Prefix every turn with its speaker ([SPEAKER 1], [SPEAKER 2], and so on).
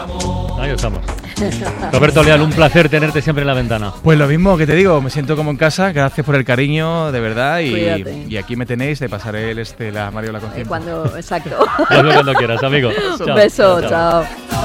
[SPEAKER 1] Ahí estamos. Roberto Leal, un placer tenerte siempre en la ventana.
[SPEAKER 2] Pues lo mismo que te digo, me siento como en casa, gracias por el cariño, de verdad, y aquí me tenéis, te pasaré la Mariola con tiempo.
[SPEAKER 3] Exacto.
[SPEAKER 1] Hazlo cuando quieras, amigo.
[SPEAKER 3] Un beso, chao.